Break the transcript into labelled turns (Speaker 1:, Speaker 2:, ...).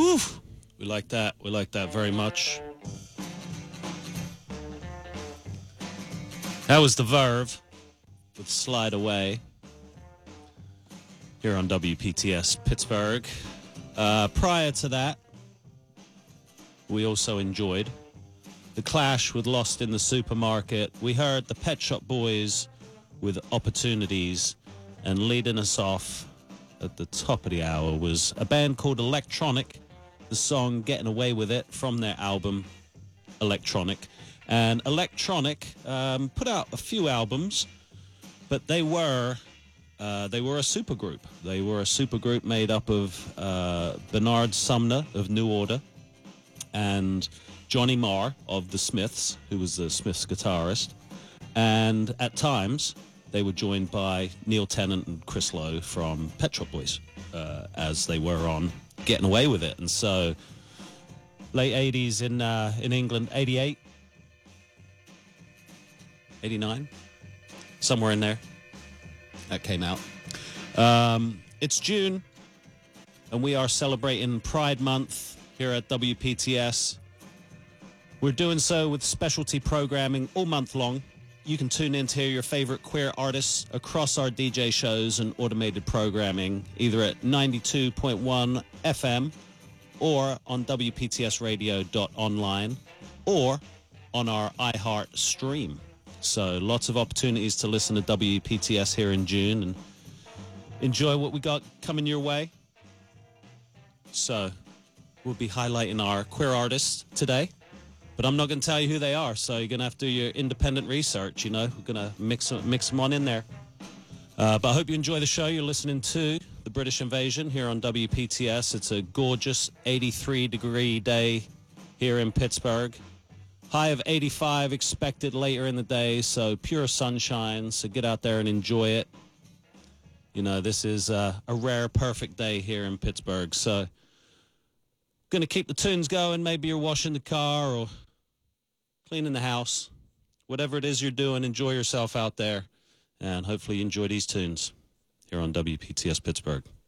Speaker 1: Whew. We like that. We like that very much. That was The Verve with Slide Away here on WPTS Pittsburgh. Prior to that, we also enjoyed The Clash with Lost in the Supermarket. We heard the Pet Shop Boys with Opportunities, and leading us off at the top of the hour was a band called Electronic, the song Getting Away With It from their album Electronic. And Electronic put out a few albums, but they were a supergroup. They were a supergroup made up of Bernard Sumner of New Order and Johnny Marr of The Smiths, who was the Smiths guitarist. And at times, they were joined by Neil Tennant and Chris Lowe from Pet Shop Boys, as they were on Getting Away With It. And so, late 80s in England, 88, 89, somewhere in there, that came out. It's June, and we are celebrating Pride Month here at WPTS. We're doing so with specialty programming all month long. You can tune in to hear your favorite queer artists across our DJ shows and automated programming, either at 92.1 FM or on WPTSradio.online or on our iHeart stream. So lots of opportunities to listen to WPTS here in June and enjoy what we got coming your way. So we'll be highlighting our queer artists today, but I'm not going to tell you who they are, so you're going to have to do your independent research, you know. We're going to mix them on in there. But I hope you enjoy the show. You're listening to The British Invasion here on WPTS. It's a gorgeous 83-degree day here in Pittsburgh. High of 85 expected later in the day, so pure sunshine, so get out there and enjoy it. You know, this is a rare, perfect day here in Pittsburgh, so going to keep the tunes going. Maybe you're washing the car or cleaning the house. Whatever it is you're doing, enjoy yourself out there, and hopefully you enjoy these tunes here on WPTS Pittsburgh.